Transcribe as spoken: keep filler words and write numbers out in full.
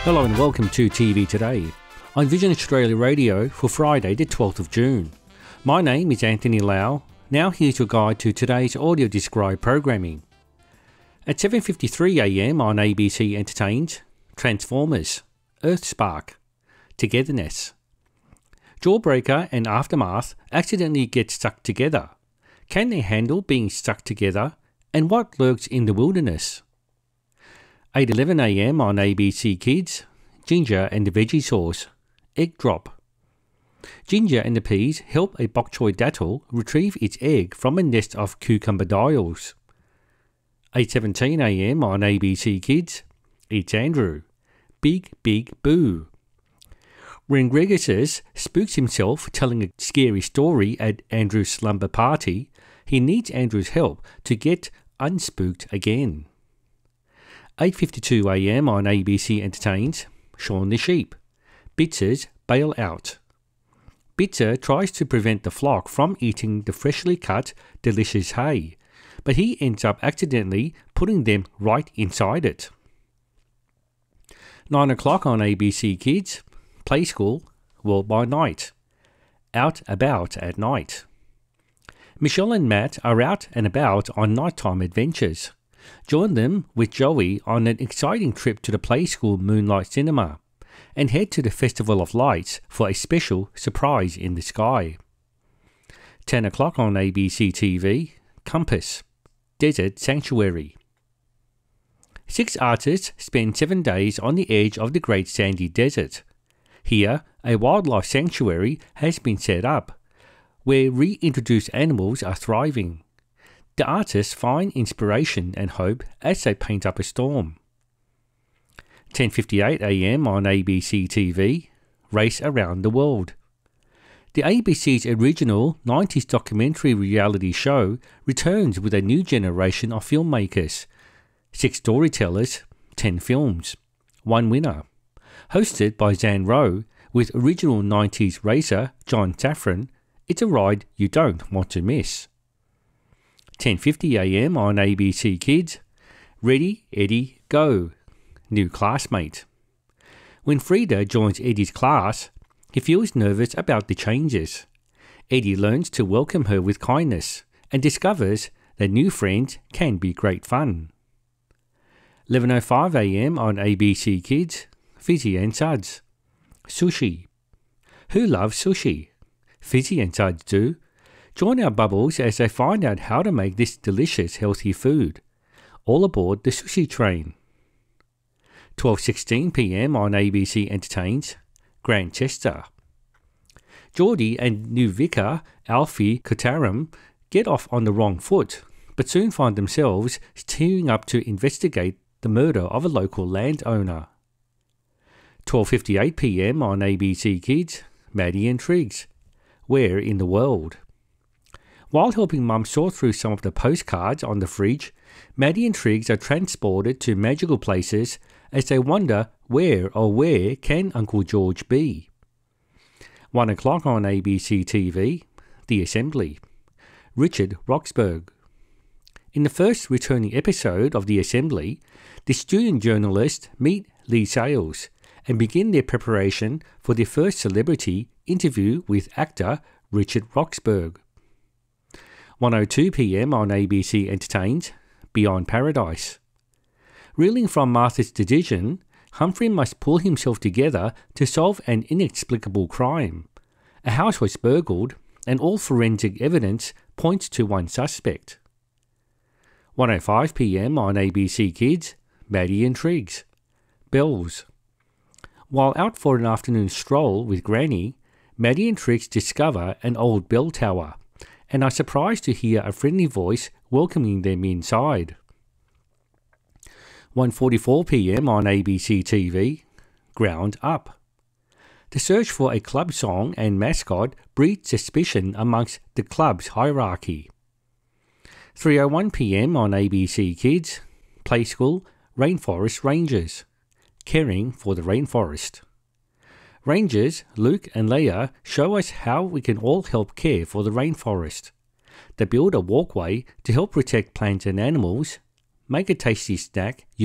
Hello and welcome to T V Today on Vision Australia Radio for Friday the twelfth of June. My name is Anthony Lau. Now here's your guide to today's audio described programming. At seven fifty-three a m on A B C Entertains, Transformers, Earthspark, Togetherness. Jawbreaker and Aftermath accidentally get stuck together. Can they handle being stuck together? And what lurks in the wilderness? eight eleven a m on A B C Kids, Ginger and the Veggie Sauce, Egg Drop. Ginger and the Peas help a bok choy dattel retrieve its egg from a nest of cucumber dials. eight seventeen a m on A B C Kids, It's Andrew, Big Big Boo. When Gregus spooks himself telling a scary story at Andrew's slumber party, he needs Andrew's help to get unspooked again. eight fifty-two a m on A B C Entertains, Shaun the Sheep, Bitzer's Bail Out. Bitzer tries to prevent the flock from eating the freshly cut, delicious hay, but he ends up accidentally putting them right inside it. nine o'clock on A B C Kids, Play School, World by Night, Out About at Night. Michelle and Matt are out and about on nighttime adventures. Join them with Joey on an exciting trip to the Play School Moonlight Cinema and head to the Festival of Lights for a special surprise in the sky. ten o'clock on A B C T V, Compass, Desert Sanctuary. Six artists spend seven days on the edge of the Great Sandy Desert. Here, a wildlife sanctuary has been set up, where reintroduced animals are thriving. The artists find inspiration and hope as they paint up a storm. ten fifty-eight a m on A B C T V, Race Around the World. The A B C's original nineties documentary reality show returns with a new generation of filmmakers. Six storytellers, ten films, one winner. Hosted by Zan Rowe with original nineties racer John Safran, it's a ride you don't want to miss. ten fifty a m on A B C Kids, Ready, Eddie, Go, New Classmate. When Frida joins Eddie's class, he feels nervous about the changes. Eddie learns to welcome her with kindness and discovers that new friends can be great fun. eleven oh five a m on A B C Kids, Fizzy and Suds, Sushi. Who loves sushi? Fizzy and Suds do. Join our bubbles as they find out how to make this delicious healthy food. All aboard the sushi train. twelve sixteen p m on A B C Entertains, Grantchester. Geordie and new vicar Alfie Kotaram get off on the wrong foot, but soon find themselves teaming up to investigate the murder of a local landowner. twelve fifty-eight p m on A B C Kids, Maddie and Triggs, Where in the World. While helping Mum sort through some of the postcards on the fridge, Maddie and Triggs are transported to magical places as they wonder where or where can Uncle George be. One o'clock on A B C T V, The Assembly, Richard Roxburgh. In the first returning episode of The Assembly, the student journalists meet Lee Sales and begin their preparation for their first celebrity interview with actor Richard Roxburgh. one oh two p m on A B C Entertains, Beyond Paradise. Reeling from Martha's decision, Humphrey must pull himself together to solve an inexplicable crime. A house was burgled, and all forensic evidence points to one suspect. one oh five p m on A B C Kids, Maddie and Triggs, Bells. While out for an afternoon stroll with Granny, Maddie and Triggs discover an old bell tower, and are surprised to hear a friendly voice welcoming them inside. one forty-four p m on A B C T V, Ground Up. The search for a club song and mascot breeds suspicion amongst the club's hierarchy. three oh one p m on A B C Kids, Play School, Rainforest Rangers, Caring for the Rainforest. Rangers Luke and Leia show us how we can all help care for the rainforest. They build a walkway to help protect plants and animals, make a tasty snack